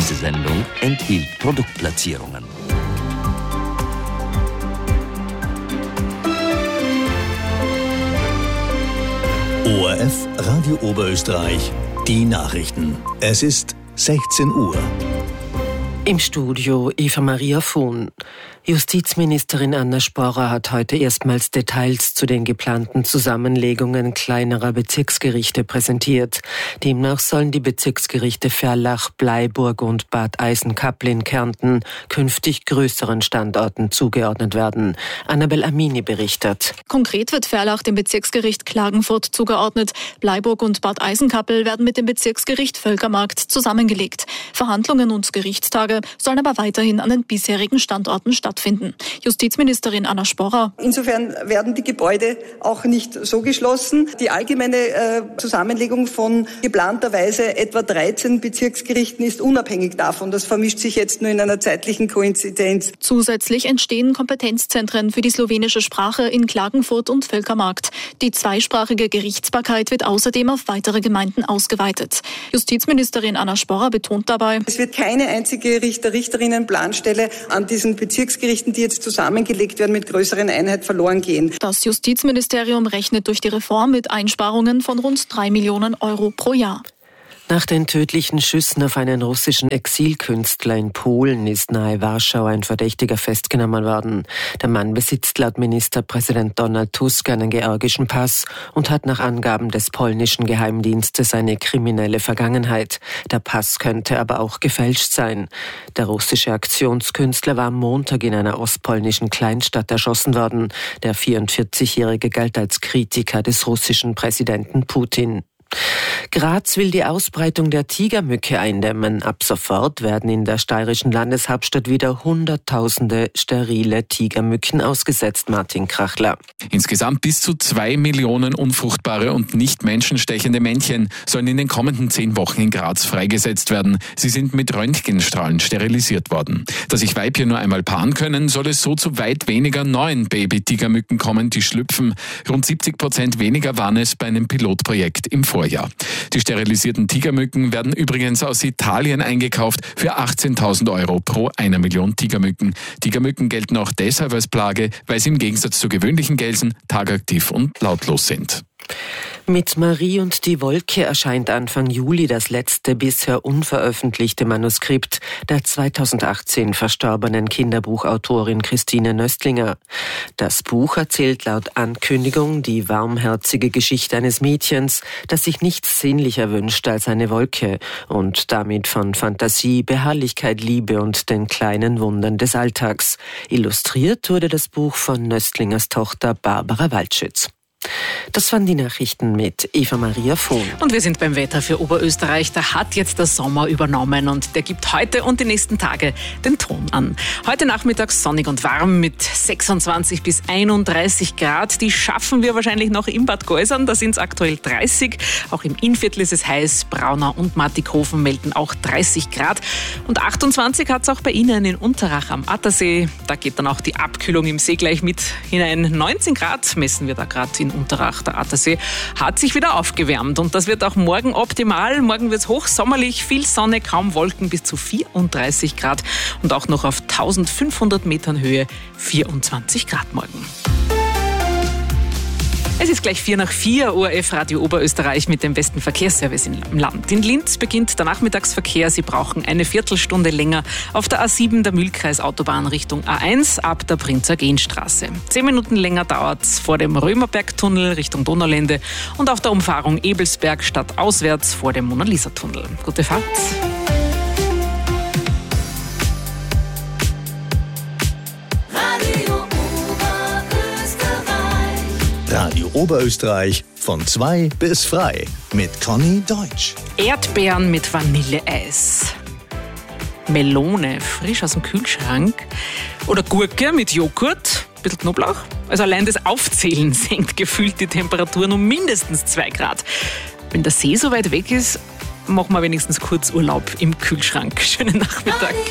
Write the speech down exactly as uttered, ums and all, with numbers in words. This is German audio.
Diese Sendung enthielt Produktplatzierungen. O R F Radio Oberösterreich, die Nachrichten. Es ist sechzehn Uhr. Im Studio Eva Maria Fuhn. Justizministerin Anna Sporrer hat heute erstmals Details zu den geplanten Zusammenlegungen kleinerer Bezirksgerichte präsentiert. Demnach sollen die Bezirksgerichte Ferlach, Bleiburg und Bad Eisenkappel in Kärnten künftig größeren Standorten zugeordnet werden. Annabel Amini berichtet. Konkret wird Ferlach dem Bezirksgericht Klagenfurt zugeordnet. Bleiburg und Bad Eisenkappel werden mit dem Bezirksgericht Völkermarkt zusammengelegt. Verhandlungen und Gerichtstage sollen aber weiterhin an den bisherigen Standorten stattfinden. Justizministerin Anna Sporrer. Insofern werden die Gebäude auch nicht so geschlossen. Die allgemeine äh, Zusammenlegung von geplanterweise etwa dreizehn Bezirksgerichten ist unabhängig davon. Das vermischt sich jetzt nur in einer zeitlichen Koinzidenz. Zusätzlich entstehen Kompetenzzentren für die slowenische Sprache in Klagenfurt und Völkermarkt. Die zweisprachige Gerichtsbarkeit wird außerdem auf weitere Gemeinden ausgeweitet. Justizministerin Anna Sporrer betont dabei: Es wird keine einzige Richter, Richterinnen, Planstelle an diesen Bezirksgerichten, die jetzt zusammengelegt werden, mit größeren Einheiten verloren gehen. Das Justizministerium rechnet durch die Reform mit Einsparungen von rund drei Millionen Euro pro Jahr. Nach den tödlichen Schüssen auf einen russischen Exilkünstler in Polen ist nahe Warschau ein Verdächtiger festgenommen worden. Der Mann besitzt laut Ministerpräsident Donald Tusk einen georgischen Pass und hat nach Angaben des polnischen Geheimdienstes eine kriminelle Vergangenheit. Der Pass könnte aber auch gefälscht sein. Der russische Aktionskünstler war am Montag in einer ostpolnischen Kleinstadt erschossen worden. Der vierundvierzigjährige galt als Kritiker des russischen Präsidenten Putin. Graz will die Ausbreitung der Tigermücke eindämmen. Ab sofort werden in der steirischen Landeshauptstadt wieder Hunderttausende sterile Tigermücken ausgesetzt. Martin Krachler. Insgesamt bis zu zwei Millionen unfruchtbare und nicht menschenstechende Männchen sollen in den kommenden zehn Wochen in Graz freigesetzt werden. Sie sind mit Röntgenstrahlen sterilisiert worden. Da sich Weibchen nur einmal paaren können, soll es so zu weit weniger neuen Baby-Tigermücken kommen, die schlüpfen. Rund siebzig Prozent weniger waren es bei einem Pilotprojekt im Vorjahr. Die sterilisierten Tigermücken werden übrigens aus Italien eingekauft für achtzehntausend Euro pro einer Million Tigermücken. Tigermücken gelten auch deshalb als Plage, weil sie im Gegensatz zu gewöhnlichen Gelsen tagaktiv und lautlos sind. Mit Marie und die Wolke erscheint Anfang Juli das letzte bisher unveröffentlichte Manuskript der zweitausendachtzehn verstorbenen Kinderbuchautorin Christine Nöstlinger. Das Buch erzählt laut Ankündigung die warmherzige Geschichte eines Mädchens, das sich nichts sehnlicher wünscht als eine Wolke und damit von Fantasie, Beharrlichkeit, Liebe und den kleinen Wundern des Alltags. Illustriert wurde das Buch von Nöstlingers Tochter Barbara Waldschütz. Das waren die Nachrichten mit Eva Maria Fuhn. Und wir sind beim Wetter für Oberösterreich. Da hat jetzt der Sommer übernommen und der gibt heute und die nächsten Tage den Ton an. Heute Nachmittag sonnig und warm mit sechsundzwanzig bis einunddreißig Grad. Die schaffen wir wahrscheinlich noch in Bad Geusern. Da sind es aktuell dreißig. Auch im Innviertel ist es heiß. Braunau und Mattighofen melden auch dreißig Grad. Und achtundzwanzig hat es auch bei Ihnen in Unterach am Attersee. Da geht dann auch die Abkühlung im See gleich mit hinein. neunzehn Grad messen wir da gerade in Unterach. Der Attersee hat sich wieder aufgewärmt und das wird auch morgen optimal. Morgen wird es hochsommerlich, viel Sonne, kaum Wolken, bis zu vierunddreißig Grad und auch noch auf eintausendfünfhundert Metern Höhe vierundzwanzig Grad morgen. Es ist gleich vier nach vier, O R F Radio Oberösterreich mit dem besten Verkehrsservice im Land. In Linz beginnt der Nachmittagsverkehr. Sie brauchen eine Viertelstunde länger auf der A sieben der Mühlkreisautobahn Richtung A eins ab der Prinzer-Gen-Straße. Zehn Minuten länger dauert es vor dem Römerbergtunnel Richtung Donaulände und auf der Umfahrung Ebelsberg stadtauswärts vor dem Mona-Lisa-Tunnel. Gute Fahrt! Radio Oberösterreich von zwei bis frei mit Conny Deutsch. Erdbeeren mit Vanilleeis. Melone, frisch aus dem Kühlschrank. Oder Gurke mit Joghurt, ein bisschen Knoblauch. Also allein das Aufzählen senkt gefühlt die Temperaturen um mindestens zwei Grad. Wenn der See so weit weg ist, machen wir wenigstens kurz Urlaub im Kühlschrank. Schönen Nachmittag.